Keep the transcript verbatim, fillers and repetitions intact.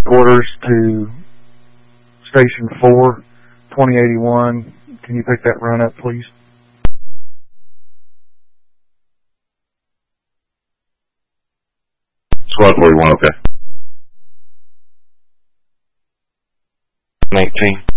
quarters to Station four, twenty eighty-one. Can you pick that run up, please? Squad forty-one, okay. nineteen.